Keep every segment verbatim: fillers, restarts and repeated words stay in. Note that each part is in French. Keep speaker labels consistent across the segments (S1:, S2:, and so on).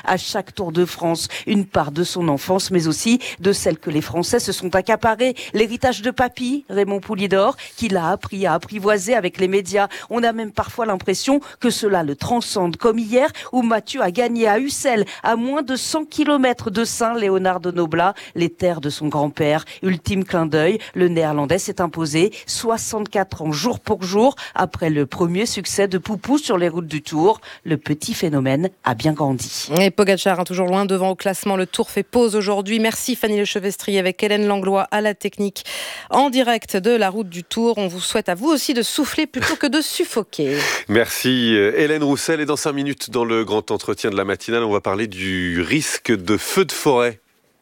S1: à chaque Tour de France une part de son enfance, mais aussi de celle que les Français se sont accaparés. L'héritage de papy, Raymond Poulidor, qui l'a appris à apprivoiser avec les médias. On a même parfois l'impression que cela le transcende, comme hier où Mathieu a gagné à Ussel, à moins de cent kilomètres de Saint-Léonard de Noblat, les terres de son grand-père. Ultime clin d'œil, le Néerlandais s'est imposé soixante-quatre ans jour pour jour après le premier succès de Poupou sur les routes du Tour. Le petit phénomène a bien grandi.
S2: Et Pogacar, hein, toujours loin devant au classement. Le Tour fait pause aujourd'hui. Merci Fanny Lechevestrier avec Hélène Langlois à la technique en direct de la route du Tour. On vous souhaite à vous aussi de souffler plutôt que de suffoquer.
S3: Merci Hélène Roussel. Et dans cinq minutes, dans le grand entretien de la matinale, on va parler du risque de feu de forêt.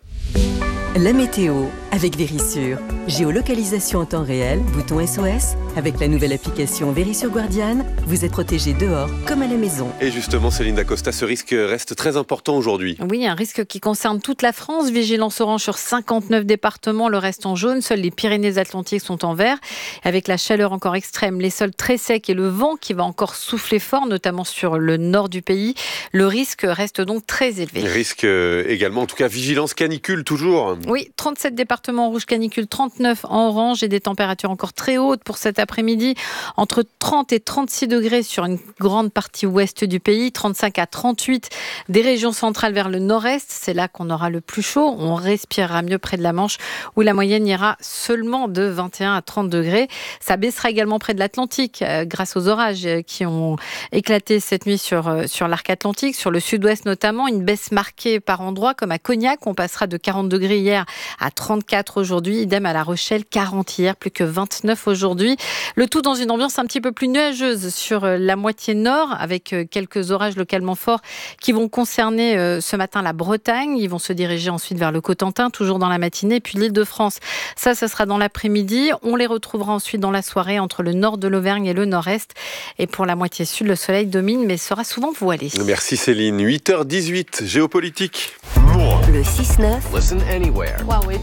S4: La météo avec Vérissure. Géolocalisation en temps réel, bouton S O S. Avec la nouvelle application Vérissure Guardian, vous êtes protégé dehors comme à la maison.
S3: Et justement, Céline Dacosta, ce risque reste très important aujourd'hui.
S5: Oui, un risque qui concerne toute la France. Vigilance orange sur cinquante-neuf départements, le reste en jaune. Seuls les Pyrénées-Atlantiques sont en vert. Avec la chaleur encore extrême, les sols très secs et le vent qui va encore souffler fort, notamment sur le nord du pays, le risque reste donc très élevé.
S3: Risque également, en tout cas, vigilance canicule toujours.
S5: Oui, trente-sept départements en rouge canicule, trente-neuf en orange et des températures encore très hautes pour cet après-midi. Entre trente et trente-six degrés sur une grande partie ouest du pays, trente-cinq à trente-huit des régions centrales vers le nord-est. C'est là qu'on aura le plus chaud. On respirera mieux près de la Manche où la moyenne ira seulement de vingt et un à trente degrés. Ça baissera également près de l'Atlantique euh, grâce aux orages euh, qui ont éclaté cette nuit sur, euh, sur l'arc atlantique, sur le sud-ouest notamment. Une baisse marquée par endroits comme à Cognac. On passera de quarante degrés hier à trente-quatre aujourd'hui. Idem à La Rochelle, quarante hier, plus que vingt-neuf aujourd'hui. Le tout dans une ambiance un petit peu plus nuageuse sur la moitié nord, avec quelques orages localement forts qui vont concerner ce matin la Bretagne. Ils vont se diriger ensuite vers le Cotentin, toujours dans la matinée, puis l'Île-de-France. Ça, ça sera dans l'après-midi. On les retrouvera ensuite dans la soirée entre le nord de l'Auvergne et le nord-est. Et pour la moitié sud, le soleil domine, mais sera souvent voilé.
S3: Merci Céline. huit heures dix-huit, géopolitique.
S4: Le six neuf.
S6: Listen anywhere.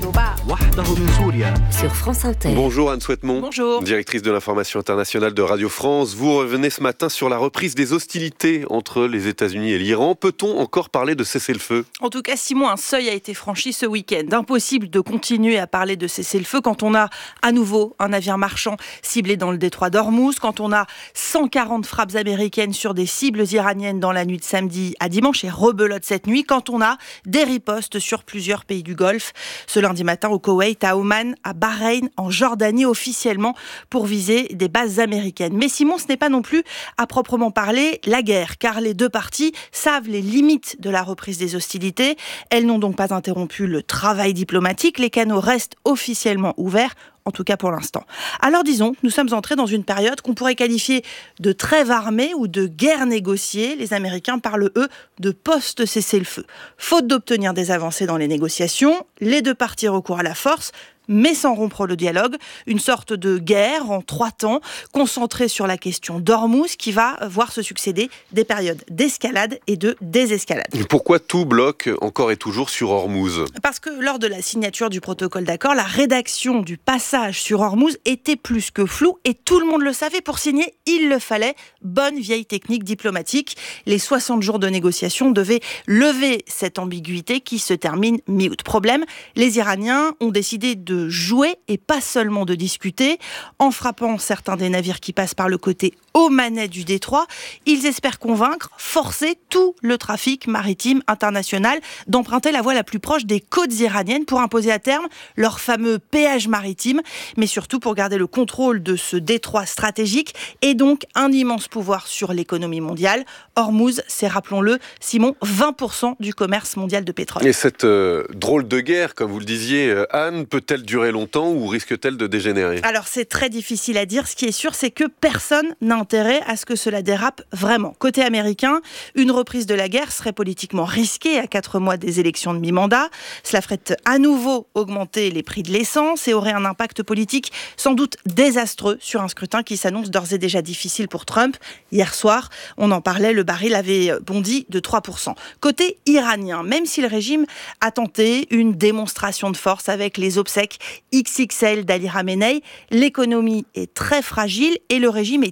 S4: Sur France Inter.
S3: Bonjour Anne Souhaitemont.
S1: Bonjour.
S3: Directrice de l'information internationale de Radio France. Vous revenez ce matin sur la reprise des hostilités entre les États-Unis et l'Iran. Peut-on encore parler de cessez-le-feu ?
S7: En tout cas, Simon, un seuil a été franchi ce week-end. Impossible de continuer à parler de cessez-le-feu quand on a à nouveau un navire marchand ciblé dans le détroit d'Ormuz, quand on a cent quarante frappes américaines sur des cibles iraniennes dans la nuit de samedi à dimanche et rebelote cette nuit, quand on a des ripostes sur plusieurs pays du Golfe. Ce lundi matin au Koweït, à Oman, à Bahreïn, en Jordanie officiellement pour viser des bases américaines. Mais Simon, ce n'est pas non plus à proprement parler la guerre, car les deux parties savent les limites de la reprise des hostilités. Elles n'ont donc pas interrompu le travail diplomatique. Les canaux restent officiellement ouverts, en tout cas pour l'instant. Alors disons, nous sommes entrés dans une période qu'on pourrait qualifier de trêve armée ou de guerre négociée. Les Américains parlent, eux, de post-cessez-le-feu. Faute d'obtenir des avancées dans les négociations, les deux parties recourent à la force, mais sans rompre le dialogue. Une sorte de guerre en trois temps, concentrée sur la question d'Ormuz, qui va voir se succéder des périodes d'escalade et de désescalade.
S3: Pourquoi tout bloque encore et toujours sur Ormuz ?
S7: Parce que lors de la signature du protocole d'accord, la rédaction du passage sur Ormuz était plus que floue et tout le monde le savait. Pour signer, il le fallait. Bonne vieille technique diplomatique. Les soixante jours de négociation devaient lever cette ambiguïté qui se termine mi-août. Problème, les Iraniens ont décidé de jouer et pas seulement de discuter. En frappant certains des navires qui passent par le côté omanais du détroit, ils espèrent convaincre, forcer tout le trafic maritime international d'emprunter la voie la plus proche des côtes iraniennes pour imposer à terme leur fameux péage maritime, mais surtout pour garder le contrôle de ce détroit stratégique et donc un immense pouvoir sur l'économie mondiale. Ormuz, c'est, rappelons-le, Simon, vingt pour cent du commerce mondial de pétrole.
S3: Et cette euh, drôle de guerre, comme vous le disiez, euh, Anne, peut-elle durer longtemps ou risque-t-elle de dégénérer ?
S7: Alors c'est très difficile à dire. Ce qui est sûr, c'est que personne n'a intérêt à ce que cela dérape vraiment. Côté américain, une reprise de la guerre serait politiquement risquée à quatre mois des élections de mi-mandat. Cela ferait à nouveau augmenter les prix de l'essence et aurait un impact politique sans doute désastreux sur un scrutin qui s'annonce d'ores et déjà difficile pour Trump. Hier soir, on en parlait, le baril avait bondi de trois pour cent. Côté iranien, même si le régime a tenté une démonstration de force avec les obsèques X X L d'Ali Khamenei, l'économie est très fragile et le régime est isolé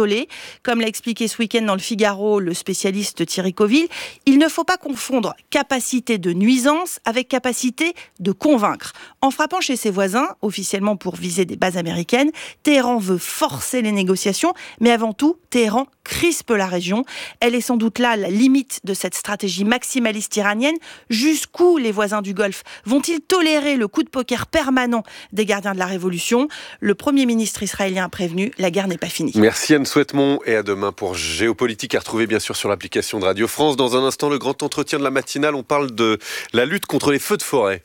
S7: isolé. Comme l'a expliqué ce week-end dans le Figaro le spécialiste Thierry Coville, il ne faut pas confondre capacité de nuisance avec capacité de convaincre. En frappant chez ses voisins, officiellement pour viser des bases américaines, Téhéran veut forcer les négociations, mais avant tout, Téhéran crispe la région. Elle est sans doute là la limite de cette stratégie maximaliste iranienne. Jusqu'où les voisins du Golfe vont-ils tolérer le coup de poker permanent des gardiens de la révolution ? Le Premier ministre israélien a prévenu, la guerre n'est pas finie.
S3: Merci Anne Souhaitemont et à demain pour Géopolitique, à retrouver bien sûr sur l'application de Radio France. Dans un instant, le grand entretien de la matinale, on parle de la lutte contre les feux de forêt.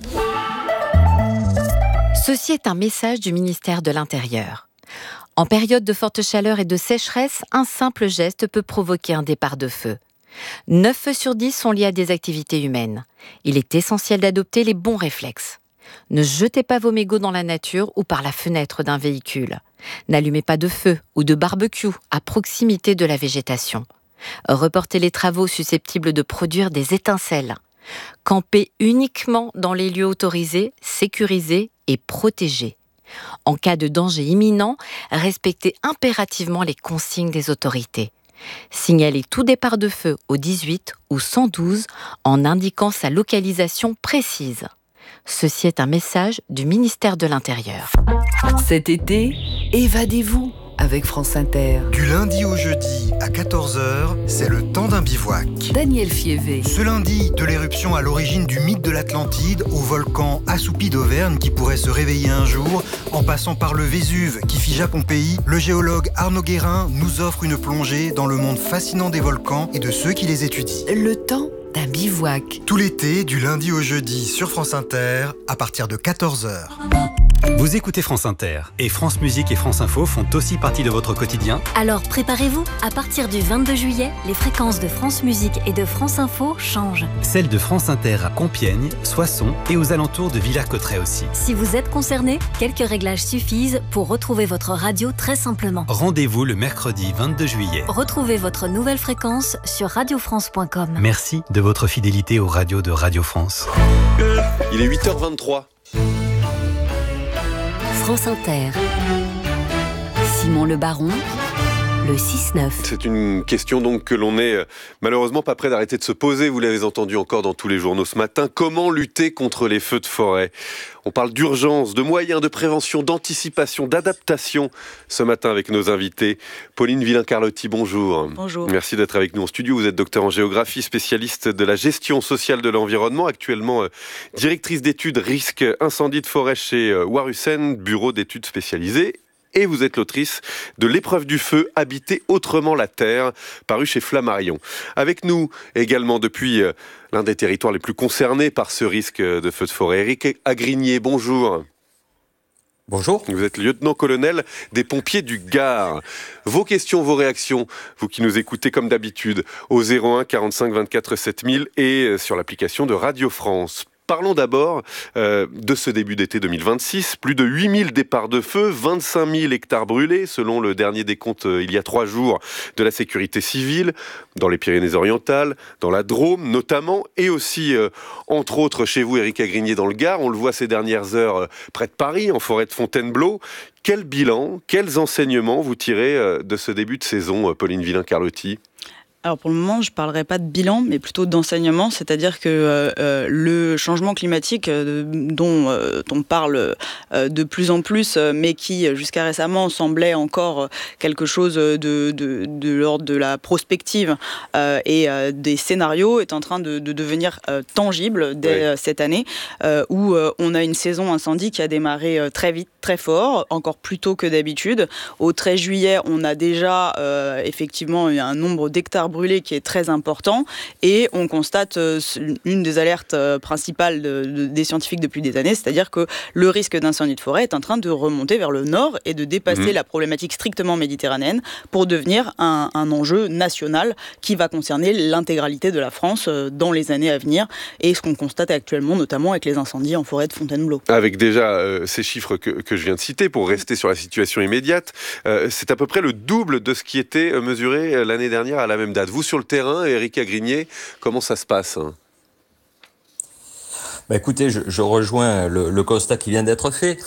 S5: Ceci est un message du ministère de l'Intérieur. En période de forte chaleur et de sécheresse, un simple geste peut provoquer un départ de feu. neuf feux sur dix sont liés à des activités humaines. Il est essentiel d'adopter les bons réflexes. Ne jetez pas vos mégots dans la nature ou par la fenêtre d'un véhicule. N'allumez pas de feu ou de barbecue à proximité de la végétation. Reportez les travaux susceptibles de produire des étincelles. Campez uniquement dans les lieux autorisés, sécurisés et protégés. En cas de danger imminent, respectez impérativement les consignes des autorités. Signalez tout départ de feu au dix-huit ou cent douze en indiquant sa localisation précise. Ceci est un message du ministère de l'Intérieur.
S4: Cet été, évadez-vous avec France Inter.
S6: Du lundi au jeudi à quatorze heures, c'est le temps d'un bivouac.
S4: Daniel Fievé.
S6: Ce lundi, de l'éruption à l'origine du mythe de l'Atlantide au volcan assoupi d'Auvergne qui pourrait se réveiller un jour, en passant par le Vésuve qui figea Pompéi, le géologue Arnaud Guérin nous offre une plongée dans le monde fascinant des volcans et de ceux qui les étudient.
S4: Le temps d'un bivouac.
S6: Tout l'été, du lundi au jeudi sur France Inter, à partir de quatorze heures.
S8: Vous écoutez France Inter et France Musique et France Info font aussi partie de votre quotidien.
S9: Alors préparez-vous, à partir du vingt-deux juillet, les fréquences de France Musique et de France Info changent.
S8: Celles de France Inter à Compiègne, Soissons et aux alentours de Villers-Cotterêts aussi.
S9: Si vous êtes concerné, quelques réglages suffisent pour retrouver votre radio très simplement.
S8: Rendez-vous le mercredi vingt-deux juillet.
S9: Retrouvez votre nouvelle fréquence sur radio france point com.
S8: Merci de votre fidélité aux radios de Radio France.
S3: Il est huit heures vingt-trois.
S9: France Inter. Simon Le Baron, le six neuf.
S3: C'est une question donc que l'on n'est malheureusement pas prêt d'arrêter de se poser. Vous l'avez entendu encore dans tous les journaux ce matin. Comment lutter contre les feux de forêt ? On parle d'urgence, de moyens, de prévention, d'anticipation, d'adaptation ce matin avec nos invités. Pauline Villain-Carlotti, bonjour.
S7: Bonjour.
S3: Merci d'être avec nous en studio. Vous êtes docteur en géographie, spécialiste de la gestion sociale de l'environnement, actuellement euh, directrice d'études risque incendie de forêt chez euh, Warusen, bureau d'études spécialisées. Et vous êtes l'autrice de L'épreuve du feu, habiter autrement la terre, paru chez Flammarion. Avec nous également depuis euh, l'un des territoires les plus concernés par ce risque de feu de forêt, Éric Agrigné, bonjour.
S10: Bonjour.
S3: Vous êtes lieutenant-colonel des pompiers du Gard. Vos questions, vos réactions, vous qui nous écoutez comme d'habitude, au zéro un quarante-cinq vingt-quatre sept mille et sur l'application de Radio France. Parlons d'abord euh, de ce début d'été deux mille vingt-six. Plus de huit mille départs de feu, vingt-cinq mille hectares brûlés, selon le dernier décompte euh, il y a trois jours de la sécurité civile, dans les Pyrénées-Orientales, dans la Drôme notamment, et aussi, euh, entre autres, chez vous, Éric Agrigné, dans le Gard. On le voit ces dernières heures euh, près de Paris, en forêt de Fontainebleau. Quel bilan, quels enseignements vous tirez euh, de ce début de saison, euh, Pauline Villain-Carlotti ?
S11: Alors pour le moment, je ne parlerai pas de bilan, mais plutôt d'enseignement, c'est-à-dire que euh, le changement climatique euh, dont euh, on parle euh, de plus en plus, euh, mais qui jusqu'à récemment semblait encore quelque chose de, de, de l'ordre de la prospective euh, et euh, des scénarios, est en train de, de devenir euh, tangible dès oui. cette année, euh, où euh, on a une saison incendie qui a démarré euh, très vite, très fort, encore plus tôt que d'habitude. Au treize juillet, on a déjà euh, effectivement un nombre d'hectares brûlés qui est très important et on constate euh, une des alertes euh, principales de, de, des scientifiques depuis des années, c'est-à-dire que le risque d'incendie de forêt est en train de remonter vers le nord et de dépasser mmh. la problématique strictement méditerranéenne pour devenir un, un enjeu national qui va concerner l'intégralité de la France euh, dans les années à venir, et ce qu'on constate actuellement notamment avec les incendies en forêt de Fontainebleau.
S3: Avec déjà euh, ces chiffres que, que je viens de citer, pour rester sur la situation immédiate, euh, c'est à peu près le double de ce qui était mesuré l'année dernière à la même date. Vous, sur le terrain, Éric Agrigné, comment ça se passe ?
S10: Bah écoutez, je, je rejoins le, le constat qui vient d'être fait.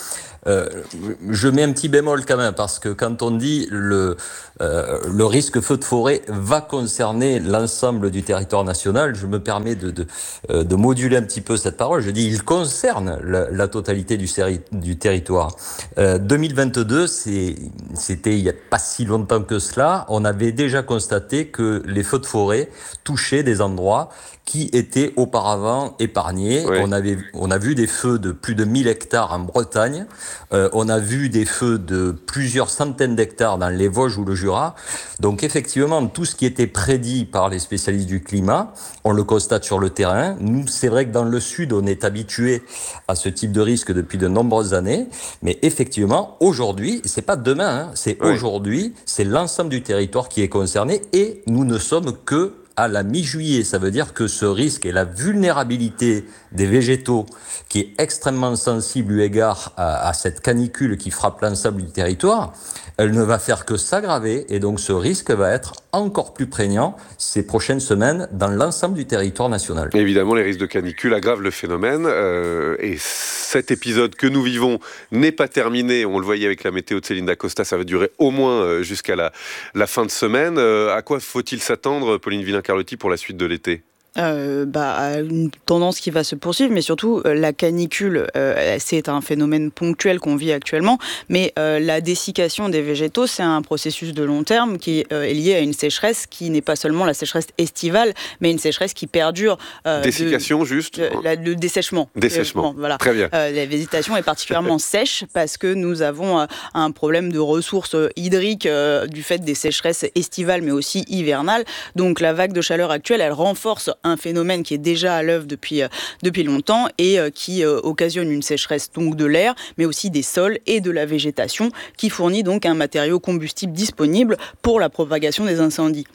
S10: Euh, je mets un petit bémol quand même, parce que quand on dit le, euh, le risque feu de forêt va concerner l'ensemble du territoire national, je me permets de, de, euh, de moduler un petit peu cette parole. Je dis il concerne la, la totalité du, séri, du territoire. Euh, deux mille vingt-deux, c'est, c'était il n'y a pas si longtemps que cela, on avait déjà constaté que les feux de forêt touchaient des endroits qui étaient auparavant épargnés. Oui. On avait, on a vu des feux de plus de mille hectares en Bretagne. Euh, on a vu des feux de plusieurs centaines d'hectares dans les Vosges ou le Jura. Donc effectivement, tout ce qui était prédit par les spécialistes du climat, on le constate sur le terrain. Nous, c'est vrai que dans le Sud, on est habitué à ce type de risque depuis de nombreuses années. Mais effectivement, aujourd'hui, c'est pas demain, hein, c'est oui. aujourd'hui, c'est l'ensemble du territoire qui est concerné et nous ne sommes que à la mi-juillet. Ça veut dire que ce risque et la vulnérabilité des végétaux, qui est extrêmement sensible eu égard à, à cette canicule qui frappe l'ensemble du territoire, elle ne va faire que s'aggraver et donc ce risque va être encore plus prégnant ces prochaines semaines dans l'ensemble du territoire national.
S3: Évidemment, les risques de canicule aggravent le phénomène euh, et cet épisode que nous vivons n'est pas terminé. On le voyait avec la météo de Céline Dacosta, ça va durer au moins jusqu'à la, la fin de semaine. Euh, à quoi faut-il s'attendre, Pauline Villain-Carlotti, pour la suite de l'été ?
S11: Euh, bah, une tendance qui va se poursuivre, mais surtout euh, la canicule, euh, c'est un phénomène ponctuel qu'on vit actuellement, mais euh, la dessiccation des végétaux, c'est un processus de long terme qui euh, est lié à une sécheresse qui n'est pas seulement la sécheresse estivale, mais une sécheresse qui perdure.
S3: Euh, Dessiccation,
S11: de,
S3: juste
S11: Le, la, le dessèchement.
S3: Dessèchement,
S11: euh, voilà.
S3: Très bien.
S11: Euh, la végétation est particulièrement sèche parce que nous avons euh, un problème de ressources hydriques euh, du fait des sécheresses estivales, mais aussi hivernales. Donc la vague de chaleur actuelle, elle renforce un phénomène qui est déjà à l'œuvre depuis, euh, depuis longtemps et euh, qui euh, occasionne une sécheresse donc de l'air, mais aussi des sols et de la végétation, qui fournit donc un matériau combustible disponible pour la propagation des incendies.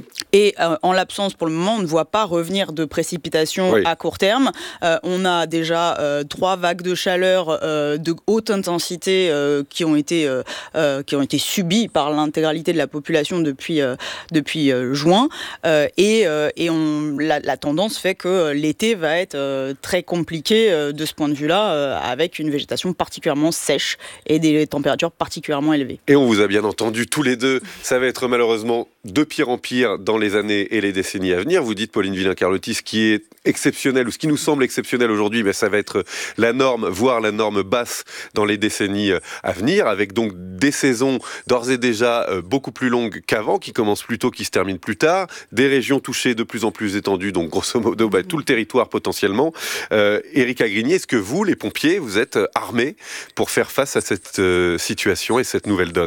S11: Et euh, en l'absence, pour le moment, on ne voit pas revenir de précipitations oui. à court terme. Euh, on a déjà euh, trois vagues de chaleur euh, de haute intensité euh, qui ont été euh, euh, qui ont été subies par l'intégralité de la population depuis euh, depuis euh, juin. Euh, et euh, et on la, la tendance fait que l'été va être euh, très compliqué euh, de ce point de vue-là, euh, avec une végétation particulièrement sèche et des températures particulièrement élevées.
S3: Et on vous a bien entendu tous les deux. Ça va être malheureusement de pire en pire dans les années et les décennies à venir. Vous dites, Pauline Villain-Carlotti, ce qui est exceptionnel ou ce qui nous semble exceptionnel aujourd'hui, mais ça va être la norme, voire la norme basse dans les décennies à venir, avec donc des saisons d'ores et déjà beaucoup plus longues qu'avant, qui commencent plus tôt, qui se terminent plus tard, des régions touchées de plus en plus étendues, donc grosso modo bah, tout le territoire potentiellement. Euh, Éric Agrigny, est-ce que vous, les pompiers, vous êtes armés pour faire face à cette euh, situation et cette nouvelle donne ?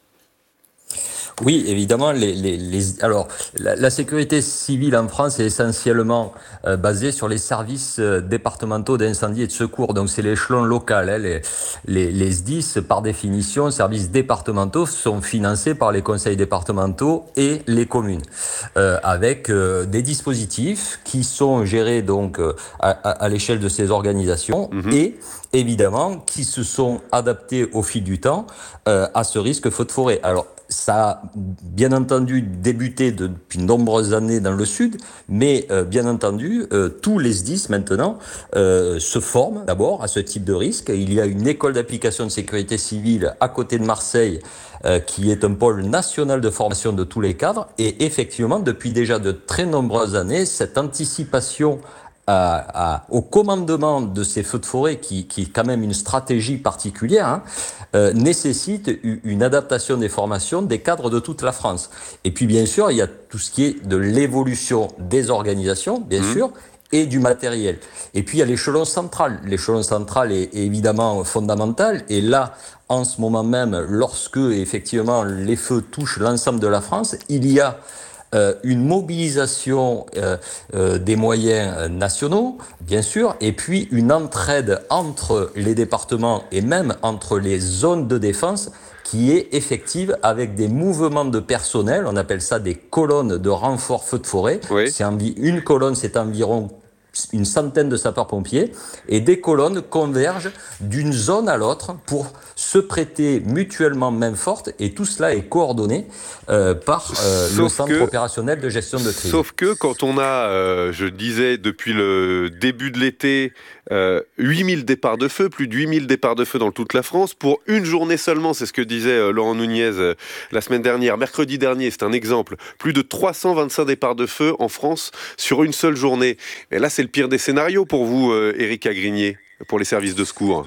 S10: Oui, évidemment. Les, les, les, alors, la, la sécurité civile en France est essentiellement euh, basée sur les services euh, départementaux d'incendie et de secours. Donc, c'est l'échelon local. Hein, les, les, les S D I S, par définition, services départementaux, sont financés par les conseils départementaux et les communes, euh, avec euh, des dispositifs qui sont gérés donc euh, à, à l'échelle de ces organisations mmh. et évidemment qui se sont adaptés au fil du temps euh, à ce risque feu de forêt. Alors, ça a bien entendu débuté depuis de nombreuses années dans le Sud, mais euh, bien entendu, euh, tous les S D I S maintenant euh, se forment d'abord à ce type de risque. Il y a une école d'application de sécurité civile à côté de Marseille euh, qui est un pôle national de formation de tous les cadres. Et effectivement, depuis déjà de très nombreuses années, cette anticipation À, à, au commandement de ces feux de forêt, qui, qui est quand même une stratégie particulière, hein, euh, nécessite une adaptation des formations des cadres de toute la France. Et puis bien sûr, il y a tout ce qui est de l'évolution des organisations, bien mmh. sûr, et du matériel. Et puis il y a l'échelon central. L'échelon central est, est évidemment fondamental. Et là, en ce moment même, lorsque effectivement les feux touchent l'ensemble de la France, il y a Euh, une mobilisation euh, euh, des moyens nationaux, bien sûr, et puis une entraide entre les départements et même entre les zones de défense qui est effective avec des mouvements de personnel. On appelle ça des colonnes de renfort feu de forêt. Oui. C'est envi- une colonne, c'est environ une centaine de sapeurs-pompiers, et des colonnes convergent d'une zone à l'autre pour se prêter mutuellement main forte, et tout cela est coordonné euh, par euh, le centre que, opérationnel de gestion de crise.
S3: Sauf que quand on a, euh, je disais, depuis le début de l'été, euh, huit mille départs de feu, plus de huit mille départs de feu dans toute la France, pour une journée seulement, c'est ce que disait euh, Laurent Nunez euh, la semaine dernière, mercredi dernier, c'est un exemple, plus de trois cent vingt-cinq départs de feu en France sur une seule journée. Et là, c'est le pire des scénarios pour vous, euh, Éric Agrigné, pour les services de secours.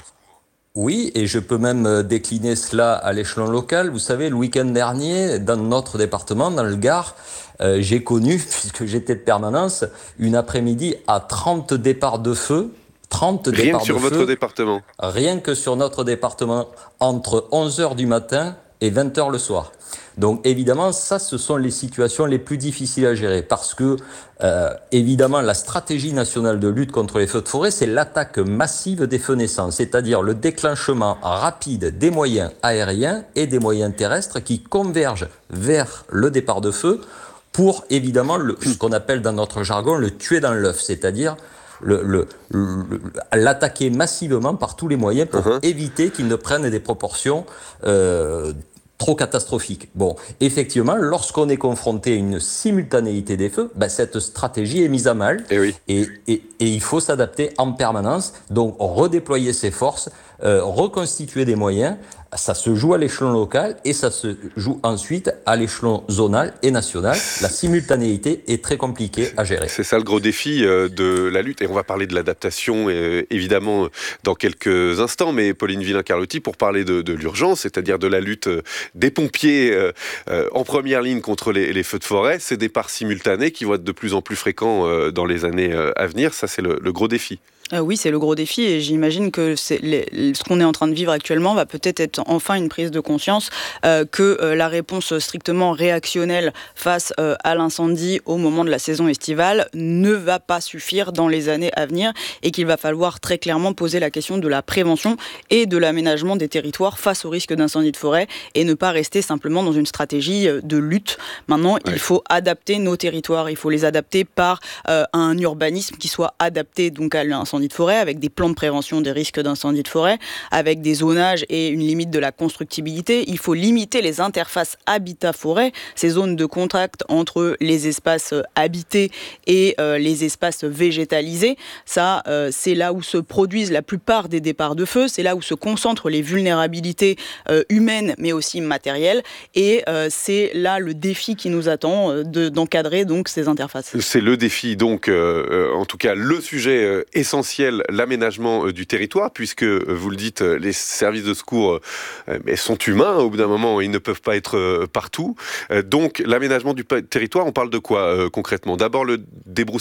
S10: Oui, et je peux même décliner cela à l'échelon local. Vous savez, le week-end dernier, dans notre département, dans le Gard, euh, j'ai connu, puisque j'étais de permanence, une après-midi à trente départs de feu. trente
S3: Rien
S10: départs
S3: que sur
S10: de
S3: votre
S10: feu,
S3: département.
S10: Rien que sur notre département, entre onze heures du matin et vingt heures le soir. Donc évidemment, ça, ce sont les situations les plus difficiles à gérer parce que, euh, évidemment, la stratégie nationale de lutte contre les feux de forêt, c'est l'attaque massive des feux naissants, c'est-à-dire le déclenchement rapide des moyens aériens et des moyens terrestres qui convergent vers le départ de feu pour, évidemment, le, ce qu'on appelle dans notre jargon le tuer dans l'œuf, c'est-à-dire Le, le, le, l'attaquer massivement par tous les moyens pour uh-huh. éviter qu'il ne prenne des proportions euh, trop catastrophiques. Bon, effectivement, lorsqu'on est confronté à une simultanéité des feux, ben, cette stratégie est mise à mal
S3: et, oui.
S10: et, et, et il faut s'adapter en permanence, donc redéployer ses forces, euh, reconstituer des moyens. Ça se joue à l'échelon local et ça se joue ensuite à l'échelon zonal et national. La simultanéité est très compliquée à gérer.
S3: C'est ça le gros défi de la lutte. Et on va parler de l'adaptation, évidemment, dans quelques instants. Mais Pauline Villain-Carlotti, pour parler de, de l'urgence, c'est-à-dire de la lutte des pompiers en première ligne contre les, les feux de forêt, ces départs simultanés qui vont être de plus en plus fréquents dans les années à venir, ça c'est le, le gros défi.
S11: Euh, oui, c'est le gros défi et j'imagine que c'est les, ce qu'on est en train de vivre actuellement va peut-être être enfin une prise de conscience euh, que euh, la réponse strictement réactionnelle face euh, à l'incendie au moment de la saison estivale ne va pas suffire dans les années à venir et qu'il va falloir très clairement poser la question de la prévention et de l'aménagement des territoires face au risque d'incendie de forêt et ne pas rester simplement dans une stratégie de lutte. Maintenant, ouais. il faut adapter nos territoires, il faut les adapter par euh, un urbanisme qui soit adapté donc à l'incendie de forêt, avec des plans de prévention des risques d'incendie de forêt, avec des zonages et une limite de la constructibilité. Il faut limiter les interfaces habitat-forêt, ces zones de contact entre les espaces habités et euh, les espaces végétalisés. Ça, euh, c'est là où se produisent la plupart des départs de feu, c'est là où se concentrent les vulnérabilités euh, humaines, mais aussi matérielles. Et euh, c'est là le défi qui nous attend euh, de, d'encadrer donc ces interfaces. C'est
S3: le défi, donc, euh, en tout cas, le sujet euh, essentiel, l'aménagement du territoire, puisque, vous le dites, les services de secours sont humains, au bout d'un moment, ils ne peuvent pas être partout. Donc, l'aménagement du territoire, on parle de quoi concrètement ? D'abord, le débroussaillage ?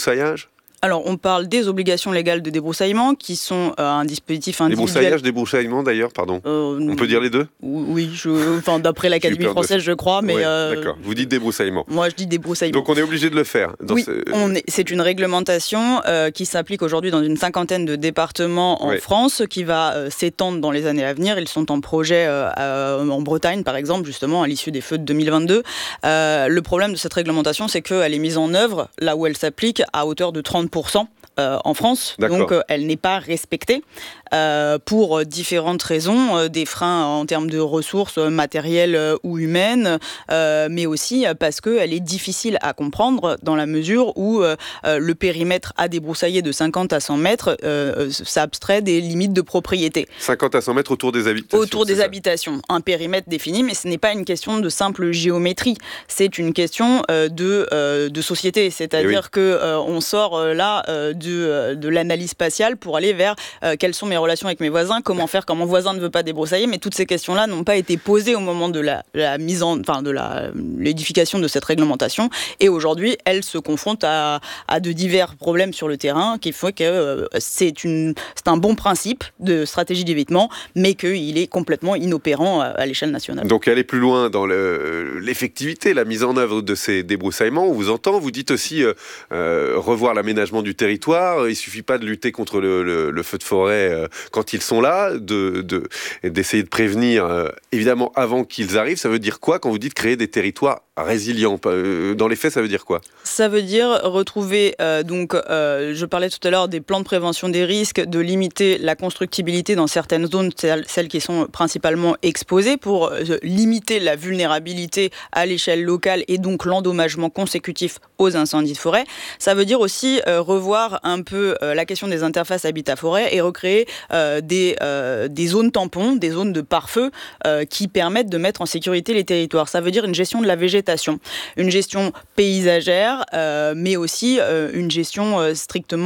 S11: Alors, on parle des obligations légales de débroussaillement qui sont euh, un dispositif individuel.
S3: Débroussaillage, débroussaillement d'ailleurs, pardon. Euh, on peut dire les deux ?
S11: Oui, je, enfin, d'après l'Académie française, je crois, mais...
S3: Ouais,
S11: euh,
S3: d'accord, vous dites débroussaillement.
S11: Moi, je dis débroussaillement.
S3: Donc, on est obligé de le faire. Dans
S11: oui,
S3: ce...
S11: on est, c'est une réglementation euh, qui s'applique aujourd'hui dans une cinquantaine de départements en ouais. France, qui va euh, s'étendre dans les années à venir. Ils sont en projet euh, euh, en Bretagne, par exemple, justement, à l'issue des feux de deux mille vingt-deux. Euh, le problème de cette réglementation, c'est qu'elle est mise en œuvre, là où elle s'applique, à hauteur de trente pour cent. Euh, en France, D'accord. donc euh, elle n'est pas respectée euh, pour différentes raisons, euh, des freins en termes de ressources matérielles euh, ou humaines, euh, mais aussi parce qu'elle est difficile à comprendre dans la mesure où euh, le périmètre à débroussailler de cinquante à cent mètres euh, s'abstrait des limites de propriété.
S3: cinquante à cent mètres autour des habitations.
S11: Autour des ça. habitations, un périmètre défini, mais ce n'est pas une question de simple géométrie, c'est une question euh, de, euh, de société, c'est-à-dire oui. qu'on euh, sort euh, là euh, du De, de l'analyse spatiale pour aller vers euh, quelles sont mes relations avec mes voisins, comment faire quand mon voisin ne veut pas débroussailler, mais toutes ces questions-là n'ont pas été posées au moment de la, la mise en, enfin de la, l'édification de cette réglementation, et aujourd'hui elles se confrontent à, à de divers problèmes sur le terrain qui font que euh, c'est, une, c'est un bon principe de stratégie d'évitement, mais qu'il est complètement inopérant à, à l'échelle nationale.
S3: Donc aller plus loin dans le, l'effectivité, la mise en œuvre de ces débroussaillements, on vous entend, vous dites aussi euh, euh, revoir l'aménagement du territoire. Il ne suffit pas de lutter contre le, le, le feu de forêt euh, quand ils sont là, de, de, d'essayer de prévenir, euh, évidemment, avant qu'ils arrivent. Ça veut dire quoi quand vous dites créer des territoires résilient. Dans les faits, ça veut dire quoi ?
S11: Ça veut dire retrouver, euh, donc, euh, je parlais tout à l'heure des plans de prévention des risques, de limiter la constructibilité dans certaines zones, celles qui sont principalement exposées, pour euh, limiter la vulnérabilité à l'échelle locale et donc l'endommagement consécutif aux incendies de forêt. Ça veut dire aussi euh, revoir un peu euh, la question des interfaces habitat-forêt et recréer euh, des, euh, des zones tampons, des zones de pare-feu euh, qui permettent de mettre en sécurité les territoires. Ça veut dire une gestion de la végétation, une gestion paysagère, euh, mais aussi euh, une gestion euh, strictement